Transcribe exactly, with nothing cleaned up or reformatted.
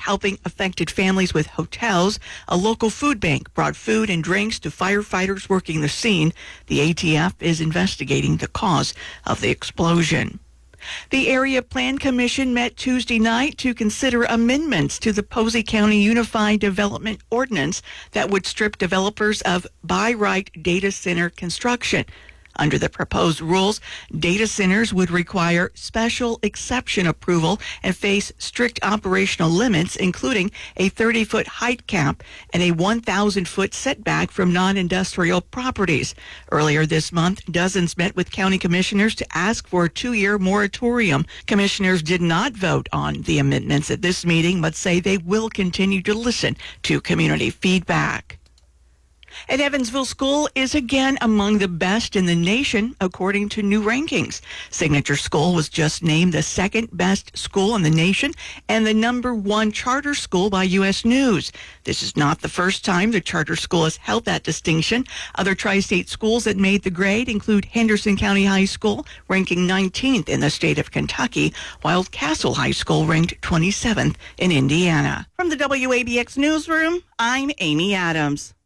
helping affected families with hotels. A local food bank brought food and drinks to firefighters working the scene. The A T F is investigating the cause of the explosion. The Area Plan Commission met Tuesday night to consider amendments to the Posey County Unified Development Ordinance that would strip developers of by right data center construction. Under the proposed rules, data centers would require special exception approval and face strict operational limits, including a thirty-foot height cap and a one thousand foot setback from non-industrial properties. Earlier this month, dozens met with county commissioners to ask for a two-year moratorium. Commissioners did not vote on the amendments at this meeting, but say they will continue to listen to community feedback. An Evansville school is again among the best in the nation, according to new rankings. Signature School was just named the second best school in the nation and the number one charter school by U S News. This is not the first time the charter school has held that distinction. Other tri-state schools that made the grade include Henderson County High School, ranking nineteenth in the state of Kentucky, while Castle High School ranked twenty-seventh in Indiana. From the W A B X Newsroom, I'm Amy Adams.